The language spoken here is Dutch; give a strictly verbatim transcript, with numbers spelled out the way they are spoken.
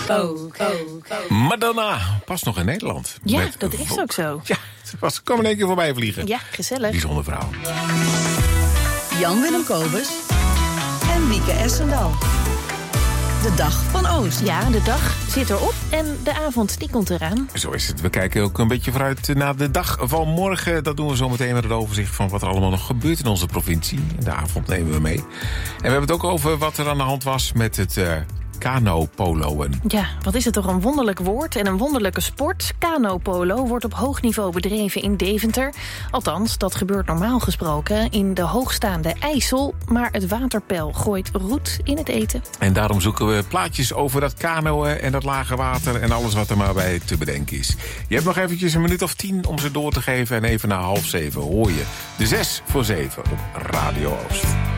Go, go, go. Madonna, pas nog in Nederland. Ja, Met dat is ook zo. Ja, ze was, kwam in één keer voorbij vliegen. Ja, gezellig. Bijzondere vrouw. Jan-Willem Kobus en Wieke Essendal. De dag van Oost. Ja, de dag zit erop en de avond die komt eraan. Zo is het. We kijken ook een beetje vooruit naar de dag van morgen. Dat doen we zo meteen met het overzicht van wat er allemaal nog gebeurt in onze provincie. De avond nemen we mee. En we hebben het ook over wat er aan de hand was met het uh, kano-poloen. Ja, wat is het toch een wonderlijk woord en een wonderlijke sport. Kano-polo wordt op hoog niveau bedreven in Deventer. Althans, dat gebeurt normaal gesproken in de hoogstaande IJssel. Maar het waterpeil gooit roet in het eten. En daarom zoeken we plaatjes over dat kanoën en dat lage water en alles wat er maar bij te bedenken is. Je hebt nog eventjes een minuut of tien om ze door te geven. En even na half zeven hoor je de zes voor zeven op Radio Oost.